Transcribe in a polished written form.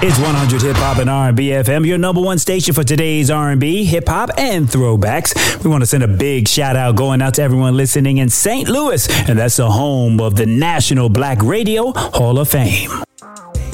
It's 100 Hip Hop and R&B FM, your number one station for today's R&B, hip hop, and throwbacks. We want to send a big shout out going out to everyone listening in St. Louis, and that's the home of the National Black Radio Hall of Fame.